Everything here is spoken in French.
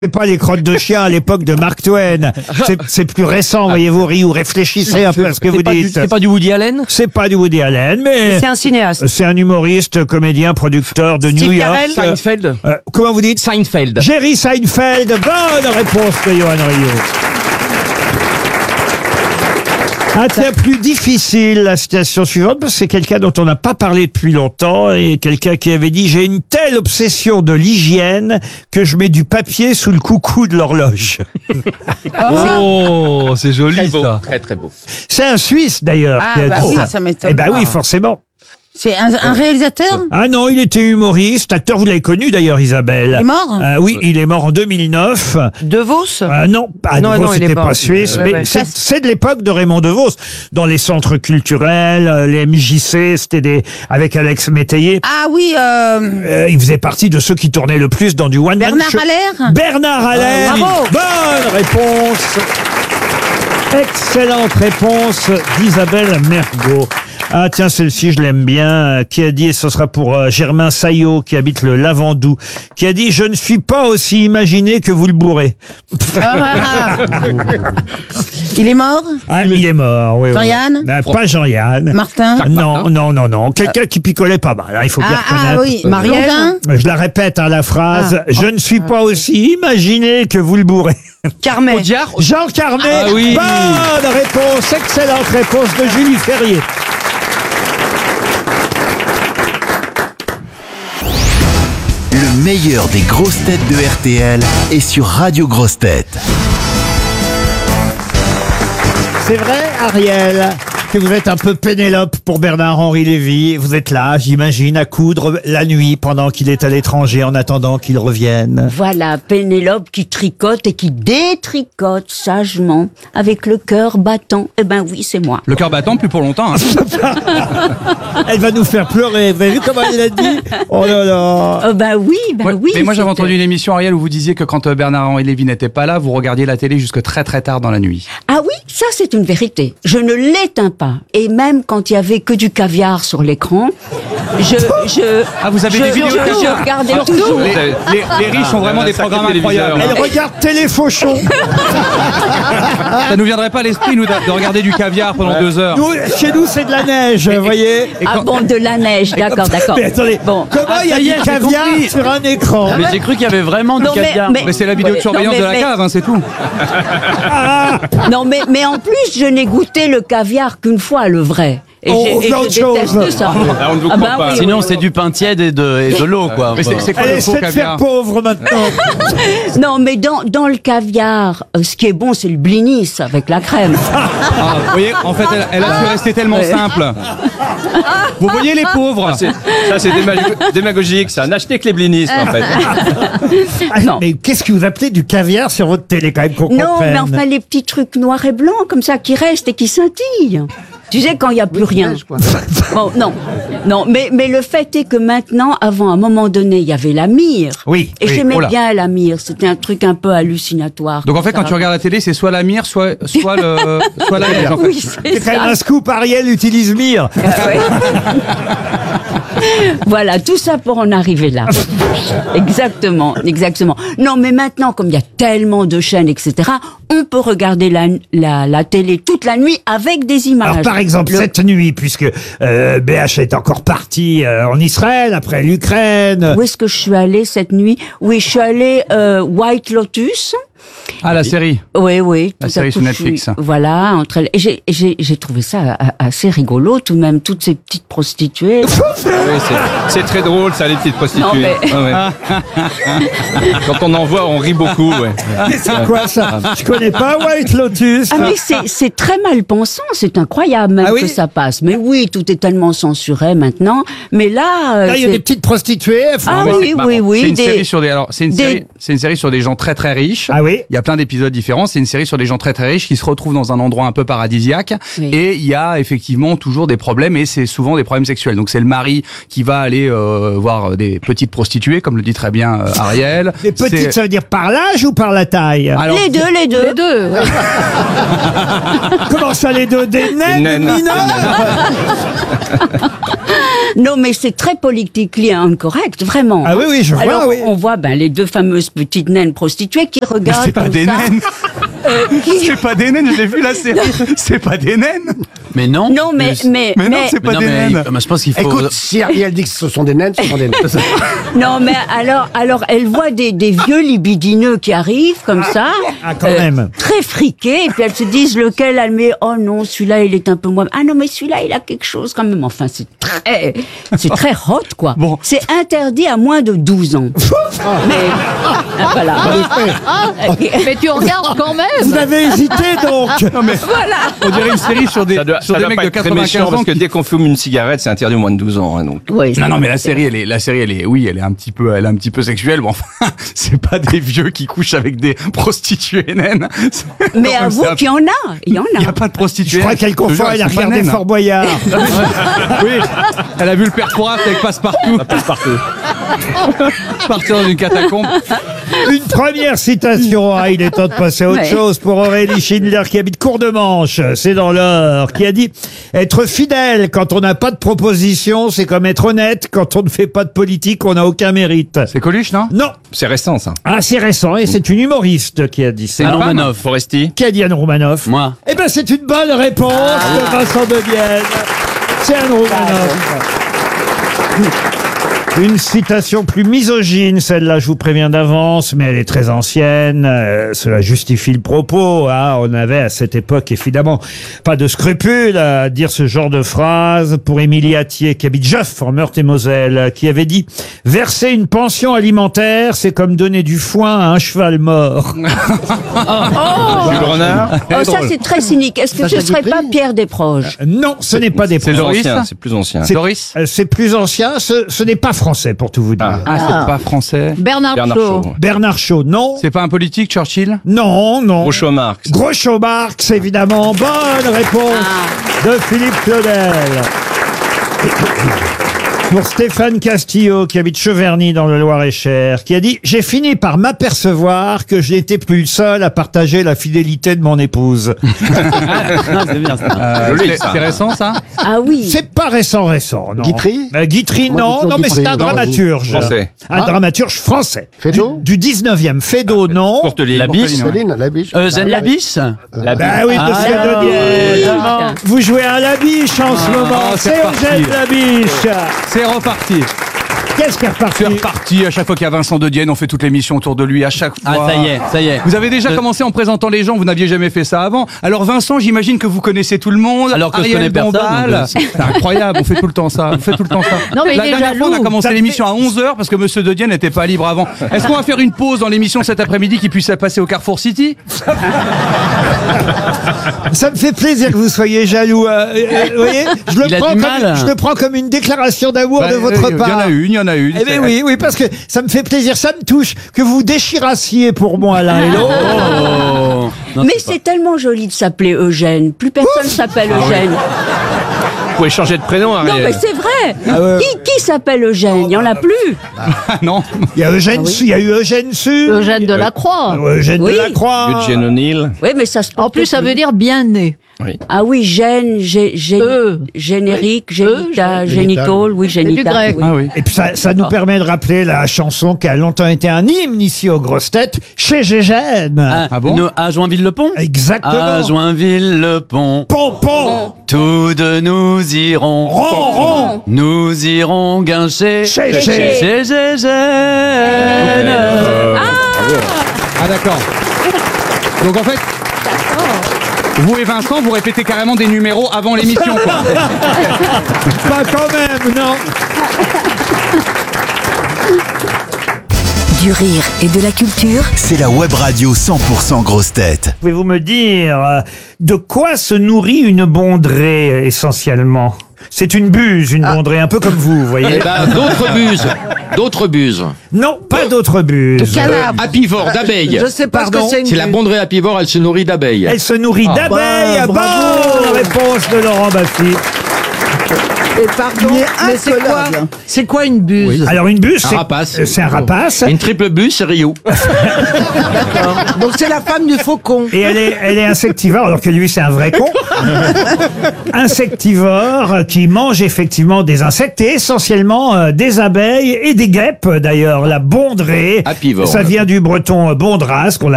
C'est pas les crottes de chien à l'époque de Mark Twain. C'est plus récent, voyez-vous, Ryu. Réfléchissez un peu à ce que vous dites. C'est pas du Woody Allen? C'est pas du Woody Allen, mais C'est un cinéaste. c'est un humoriste, comédien, producteur de New York. Carell Seinfeld? Comment vous dites? Seinfeld. Jerry Seinfeld. Bonne réponse de Johan Ryu. Ah tiens, plus difficile la citation suivante, parce que c'est quelqu'un dont on n'a pas parlé depuis longtemps, et quelqu'un qui avait dit « J'ai une telle obsession de l'hygiène que je mets du papier sous le coucou de l'horloge. » Oh, c'est joli ça. Très très beau. C'est un Suisse d'ailleurs. Ah, qui a bah dit oui, ça. ça m'étonne Eh ben pas. oui, forcément. C'est un réalisateur? Ah non, il était humoriste, acteur, vous l'avez connu d'ailleurs, Isabelle. Il est mort? Oui, il est mort en 2009. De Vos? Non, Non, De Vos, non, il est c'était mort. pas suisse, Ouais, mais ouais. c'est de l'époque de Raymond DeVos. Dans les centres culturels, les MJC, c'était avec Alex Métayer. Ah oui, Il faisait partie de ceux qui tournaient le plus dans du one-man Bernard show. Haller? Bernard Haller. Bravo. Bonne réponse. Excellente réponse d'Isabelle Mergo. Ah tiens, celle-ci, je l'aime bien. Qui a dit, et ce sera pour Germain Saillot, qui habite le Lavandou, qui a dit « Je ne suis pas aussi imaginé que vous le bourrez. Il est mort? » Ah, il est mort, oui. oui. Jean-Yann? Pas Jean-Yann. Martin? Non. Quelqu'un qui picolait pas mal, hein, il faut bien reconnaître. oui, Marielle? Je la répète, hein, la phrase. Je ne suis pas aussi imaginé que vous le bourrez. Carmet? Audiard? Jean Carmet. Ah oui. Bonne réponse, excellente réponse de Julie Ferrier. Le meilleur des grosses têtes de RTL est sur Radio Grosses Têtes. C'est vrai, Ariel, que vous êtes un peu Pénélope pour Bernard-Henri Lévy. Vous êtes là, j'imagine, à coudre la nuit pendant qu'il est à l'étranger en attendant qu'il revienne. Voilà, Pénélope qui tricote et qui détricote sagement avec le cœur battant. Eh ben oui, c'est moi. Le cœur battant, plus pour longtemps. Hein. Elle va nous faire pleurer. Vous avez vu comment elle a dit? Oh là là. Ben oui, Ouais, oui. mais moi j'avais c'était- entendu une émission, Ariel, où vous disiez que quand Bernard-Henri Lévy n'était pas là, vous regardiez la télé jusque très très tard dans la nuit. Ah oui, ça c'est une vérité. Je ne l'éteins pas. Et même quand il y avait que du caviar sur l'écran, Ah, vous avez des vidéos de je caviar? regardais Alors, toujours. Les riches ont vraiment des programmes incroyables. Elle regarde Téléfauchon. Ça nous viendrait pas à l'esprit, nous, de regarder du caviar pendant 2 heures. Nous, chez nous, c'est de la neige, vous voyez. Ah bon, de la neige, d'accord. Mais attendez, Bon. comment il y a ça y est, du j'ai caviar compris. sur un écran? Mais j'ai cru qu'il y avait vraiment du Non, caviar. mais- Mais c'est la vidéo de Ouais, surveillance non, de la mais- cave, hein, c'est tout. Non, mais en plus, je n'ai goûté le caviar qu'une fois, le vrai. Et Oh, j'ai- et plein je de choses. déteste ça. Ah, on ne vous Ah croit bah pas. oui, Sinon, oui, c'est oui. du pain tiède et de l'eau, quoi. Mais c'est quoi Elle le faux essaie de faire caviar? pauvre maintenant. Non, mais dans le caviar, ce qui est bon, c'est le blinis avec la crème. Ah, vous voyez, en fait, elle a su rester tellement simple. Vous voyez les pauvres. Ça, c'est démagogique, ça. N'achetez que les blinistes, en fait. Ah, Non. mais qu'est-ce que vous appelez du caviar sur votre télé quand même qu'on Non, comprenne? mais enfin, les petits trucs noirs et blancs, comme ça, qui restent et qui scintillent. Tu sais, quand il n'y a plus rien. Bon, non, mais le fait est que maintenant, avant, à un moment donné, il y avait la myrrhe. Oui, Et oui, j'aimais oh là. bien la myrrhe. C'était un truc un peu hallucinatoire. Donc en fait, comme quand ça. tu regardes la télé, c'est soit la myrrhe, soit la neige, en fait. Oui, C'est c'est quand même ça. un scoop, Ariel utilise Mire. Ouais. Voilà, tout ça pour en arriver là. Exactement. Non, mais maintenant, comme il y a tellement de chaînes, etc., on peut regarder la télé toute la nuit avec des images. Alors par exemple, cette nuit, puisque BH est encore parti en Israël, après l'Ukraine. Où est-ce que je suis allée cette nuit? Oui, je suis allée White Lotus. Ah, la série. Oui. La tout à série coup, sur Netflix. Voilà, entre elles. Et j'ai trouvé ça assez rigolo, tout de même, toutes ces petites prostituées. Oui, c'est très drôle, ça, les petites prostituées. Non, mais- Ah, ouais. Quand on en voit, on rit beaucoup, ouais. Mais c'est quoi ça? Je connais pas White Lotus. Ah mais c'est très mal pensant, c'est incroyable même Ah oui? que ça passe. Mais oui, tout est tellement censuré maintenant. Mais là, Là, il y a c'est- des petites prostituées. elles font- Ah Ouais, oui, c'est marrant. oui, C'est une des- série sur des. Alors, c'est une des- série sur des gens très très riches. Ah oui? Il y a plein d'épisodes différents. C'est une série sur des gens très très riches qui se retrouvent dans un endroit un peu paradisiaque. Oui. Et il y a effectivement toujours des problèmes, et c'est souvent des problèmes sexuels. Donc c'est le mari qui va aller voir des petites prostituées, comme le dit très bien Ariel. Les petites, C'est- ça veut dire par l'âge ou par la taille? Alors, les deux. Les deux. ouais. Comment ça, les deux? Des naines naines. mineures? Non, mais c'est très politically incorrect, vraiment. Ah oui, oui, je vois, Alors, oui. on voit les deux fameuses petites naines prostituées qui regardent C'est pas comme des ça. naines. C'est pas des naines, je l'ai vu la série. C'est pas des naines. Mais non. Non, mais non, c'est pas non, des mais naines. je pense qu'il faut. Écoute, si Ariel dit que ce sont des naines, ce sont des naines. non, mais alors, elle voit des vieux libidineux qui arrivent comme ça. Ah, quand même. Très friqués, et puis elles se disent lequel elle met. Oh non, celui-là, il est un peu moins. Ah non, mais celui-là, il a quelque chose quand même. Enfin, c'est très hot, quoi. Bon. C'est interdit à moins de 12 ans. Mais, voilà. Mais tu regardes quand même. Vous avez hésité donc. Non, mais on dirait une série sur des, Ça doit mecs pas de être très 95 méchant, ans. parce que dès qu'on fume une cigarette, c'est interdit aux moins de 12 ans. Hein, donc. Oui, Non, mais la série, elle est un petit peu sexuelle. Bon, enfin, c'est pas des vieux qui couchent avec des prostituées naines. mais avoue qu'il y en a. Il y en Il y a a. pas de prostituées. Je crois qu'elle confond, elle a regardé Fort Boyard. Oui, elle a vu le père Fouras avec Passepartout. Partir dans une catacombe. Une première citation, il est temps de passer à autre Ouais. chose pour Aurélie Schindler qui habite Cour-de-Manche, c'est dans l'Eure, qui a dit « Être fidèle quand on n'a pas de proposition, c'est comme être honnête quand on ne fait pas de politique, on n'a aucun mérite. C'est Coluche, non » Non, C'est récent, ça. c'est récent et c'est une humoriste qui a dit ça. Anne Romanoff. Foresti. Qui a dit Anne Romanoff? Moi. Eh ben c'est une bonne réponse de Vincent de Vienne. C'est Anne Romanoff. Une citation plus misogyne, celle-là je vous préviens d'avance, mais elle est très ancienne, cela justifie le propos. On avait à cette époque évidemment pas de scrupules à dire ce genre de phrase pour Émilie Attier qui habite Joff en Meurthe-et-Moselle, qui avait dit « Verser une pension alimentaire, c'est comme donner du foin à un cheval mort. Jules Renard. Oh, ça, c'est très cynique. Est-ce que ce ne serait pas Pierre Desproges » Non, ce n'est pas des C'est Plus Doris. ancien, c'est plus ancien. Doris. C'est plus ancien, ce n'est pas français pour tout vous dire. C'est pas français. Bernard Bernard Shaw. Shaw. Bernard Shaw, non. C'est pas un politique, Churchill? Non, non. Groucho Marx. Groucho Marx, évidemment. Bonne réponse de Philippe Claudel. Pour Stéphane Castillo, qui habite Cheverny dans le Loir-et-Cher, qui a dit « J'ai fini par m'apercevoir que je n'étais plus le seul à partager la fidélité de mon épouse. C'est bien ça. C'est récent, ça? Ah » oui. C'est pas récent, non. Guitry Guitry, Moi, non. j'ai toujours Non, mais c'est un Guitry. dramaturge. Français. Un dramaturge français. Feydeau Du 19e. Feydeau, non. Courteline. La biche. Céline, la biche. Zen Labis. Bah oui, monsieur Ah, Dodier. oui. Vous jouez à Labiche en ce moment. c'est C'est reparti. Eugène Labiche. C'est reparti. Qu'est-ce qui est reparti? C'est reparti. À chaque fois qu'il y a Vincent de Dienne, on fait toute l'émission autour de lui. À chaque fois. Ah, ça y est. Vous avez déjà commencé en présentant les gens, vous n'aviez jamais fait ça avant. Alors Vincent, j'imagine que vous connaissez tout le monde. Alors que je Ariel connais personne, Dombal. donc, C'est incroyable, on fait tout le temps ça. Non, mais il La est dernière fois, on a jaloux. commencé Ça l'émission à 11h parce que Monsieur de Dienne n'était pas libre avant. Est-ce qu'on va faire une pause dans l'émission cet après-midi qui puisse passer au Carrefour City? Ça me fait plaisir que vous soyez jaloux. Vous voyez, Il a du mal. je le prends comme une déclaration d'amour de votre Il y part. en a une. Eh bien oui, parce que ça me fait plaisir, ça me touche que vous déchirassiez pour moi l'un et l'autre. Oh. Non, Mais c'est tellement joli de s'appeler Eugène. Plus personne s'appelle Eugène. Vous pouvez changer de prénom, Non, Ariel. mais c'est vrai. ouais. Qui s'appelle Eugène? Il n'y en a plus. Ah non. Il y a Eugène Su, il y a eu Eugène Su. Eugène Delacroix. Eugène Oui. Delacroix. Eugène O'Neill. Oui, mais ça se porte En plus, ça plus. veut dire bien né. Ah oui, générique, génita, génitol, oui, C'est du génita. grec. oui. Ah oui. Et puis ça nous permet de rappeler la chanson qui a longtemps été un hymne ici aux grosses têtes, chez Gégène. Ah bon À Joinville-le-Pont. Exactement. À Joinville-le-Pont. Pompon. Tous deux nous irons. Ron, ron. Nous irons guincher. Chez Chez Gégène. Ah d'accord. Donc en fait, vous et Vincent, vous répétez carrément des numéros avant l'émission, quoi. Pas quand même, non. Du rire et de la culture. C'est la web radio 100% grosse tête. Pouvez-vous me dire de quoi se nourrit une bondrée essentiellement? C'est une buse, une bondrée, un peu comme vous voyez. D'autres buses. Non, pas d'autres buses. Apivore, d'abeilles. Je sais pas ce que Pardon. c'est une C'est la bondrée apivore, elle se nourrit d'abeilles. Elle se nourrit d'abeilles. bah, bravo. Bonne réponse de Laurent Baffy. Et pardon, mais c'est quoi une buse? Alors une buse, Un rapace. c'est un rapace. Une triple buse, c'est Rio. D'accord. Donc c'est la femme du faucon. Et elle est insectivore, alors que lui, c'est un vrai con. Insectivore, qui mange effectivement des insectes et essentiellement des abeilles et des guêpes, d'ailleurs. La bondrée. Apivore. Ça vient du breton bondras, qu'on